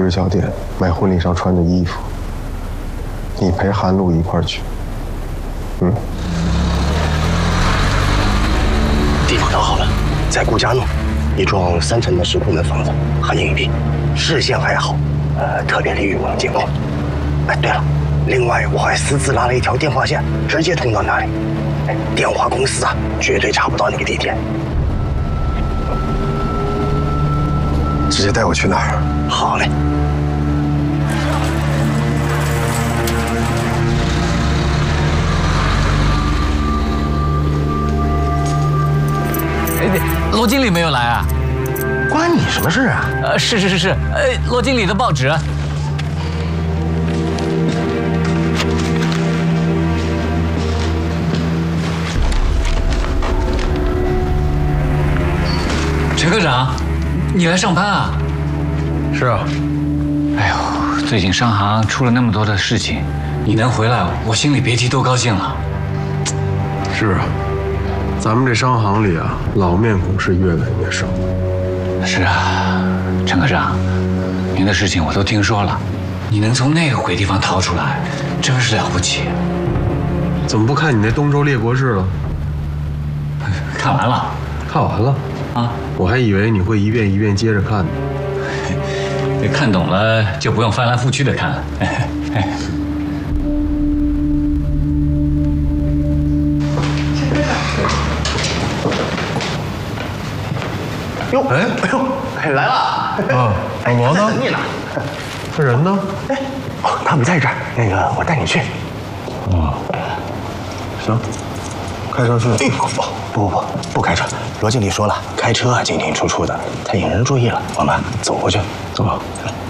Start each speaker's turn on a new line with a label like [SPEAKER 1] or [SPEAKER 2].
[SPEAKER 1] 日小店买婚礼上穿的衣服，你陪韩露一块儿去。
[SPEAKER 2] 地方找好了，在顾家弄一幢3层的石库门房子，很隐蔽，视线还好，特别利于我们监控。哎，对了，另外我还私自拉了一条电话线，直接通到那里。电话公司啊，绝对查不到那个地点。
[SPEAKER 1] 直接带我去那儿。
[SPEAKER 2] 好嘞。
[SPEAKER 3] 罗经理没有来啊？
[SPEAKER 2] 关你什么事啊？
[SPEAKER 3] 是，罗经理的报纸。陈科长，你来上班啊？
[SPEAKER 1] 是啊。
[SPEAKER 3] 哎呦，最近商行出了那么多的事情，你能回来，我心里别提多高兴了。
[SPEAKER 1] 是啊。咱们这商行里啊，老面孔是越来越少。
[SPEAKER 3] 是啊，陈科长，您的事情我都听说了，你能从那个鬼地方逃出来，真是了不起。
[SPEAKER 1] 怎么不看你那东周列国志了？
[SPEAKER 3] 看完了。
[SPEAKER 1] 看完了啊？我还以为你会一遍一遍接着看呢。
[SPEAKER 3] 看懂了就不用翻来覆去的看了。
[SPEAKER 2] 哎，来了！
[SPEAKER 1] 啊，老罗呢？
[SPEAKER 2] 等你呢。
[SPEAKER 1] 这人呢？
[SPEAKER 2] 哎，哦，他们在这儿。那个，我带你去。
[SPEAKER 1] 行，开车去。
[SPEAKER 2] 不开车。罗经理说了，开车进进出出的，太引人注意了。我们走过去。
[SPEAKER 1] 走吧。
[SPEAKER 2] 来。